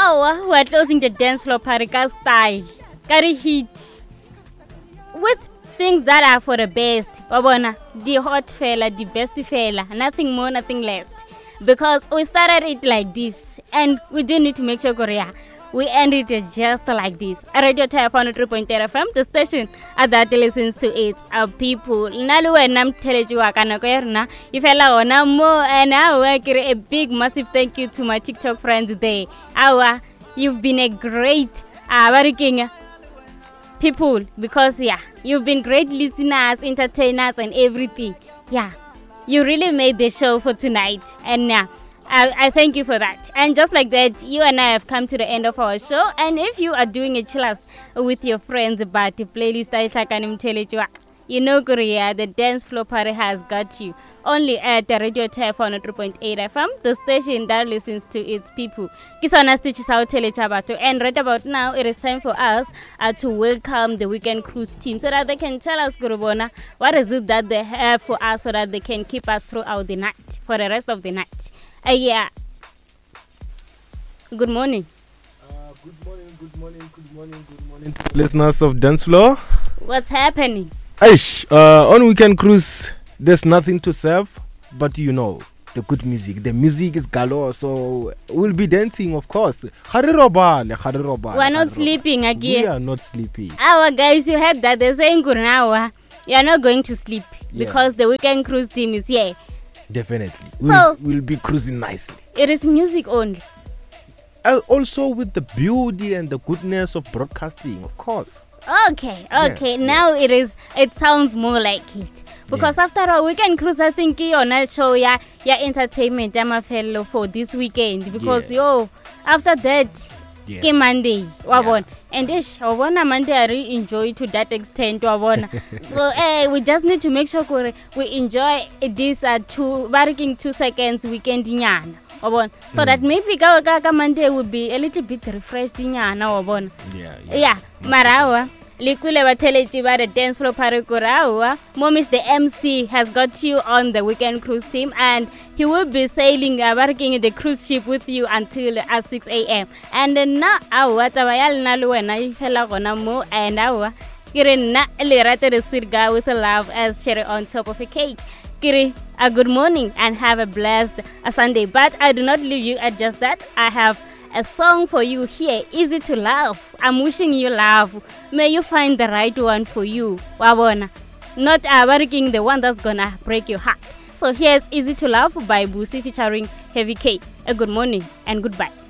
Oh, we're closing the dance floor party style. Carry heat. With things that are for the best. Wabona, the hot fella, the best fella. Nothing more, nothing less. Because we started it like this. And we do need to make sure Korea. We ended it just like this. Radio Type 103.8 FM, the station that listens to it. Our people. Naluwe nam telejuwa kana koerna. Ifela ona mo and a big massive thank you to my TikTok friends there. You've been a great working people because you've been great listeners, entertainers and everything. You really made the show for tonight. And I thank you for that. And just like that, you and I have come to the end of our show. And if you are doing a chillers with your friends about the playlist, you know Korea, the dance floor party has got you. Only at the Radio Type 103.8 FM, the station that listens to its people. Kisana stitches out Telechabato. And right about now, it is time for us to welcome the Weekend Cruise team so that they can tell us, Gurubona, what is it that they have for us so that they can keep us throughout the night, for the rest of the night. Good morning. Good morning. Listeners of Dance Floor. What's happening? On Weekend Cruise, there's nothing to serve, but you know, the good music. The music is galore, so we'll be dancing, of course. We're not sleeping again. We are not sleeping. Our guys, you heard that they're saying Gurnawa, you are not going to sleep because the Weekend Cruise team is here. Definitely. So we'll be cruising nicely. It is music only. Also with the beauty and the goodness of broadcasting, of course. Okay. Now it sounds more like it. Because after all, Weekend Cruise, I think on that show, entertainment, fellow for this weekend. Because after that, came Monday, and this Monday I really enjoy to that extent. So we just need to make sure we enjoy this 2 seconds weekend so that maybe Monday will be a little bit refreshed. Marawa. Likwile Bateleji by the dance floor Parikurawa. Momish the MC has got you on the Weekend Cruise team and he will be sailing working in the cruise ship with you until 6 a.m. And now Tabayal Naluena Ifela Gonamo and Kirina Lirate the sweet guy with a love as cherry on top of a cake. Kiri, a good morning and have a blessed Sunday. But I do not leave you at just that. I have a song for you here, Easy to Love. I'm wishing you love. May you find the right one for you. Wabona. Not working the one that's gonna break your heart. So here's Easy to Love by Busi featuring Heavy K. A good morning and goodbye.